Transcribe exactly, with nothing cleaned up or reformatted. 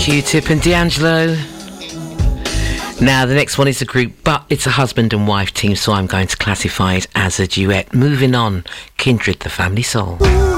Q-Tip and D'Angelo. Now the next one is a group, but it's a husband and wife team, so I'm going to classify it as a duet. Moving on, Kindred, the Family Soul.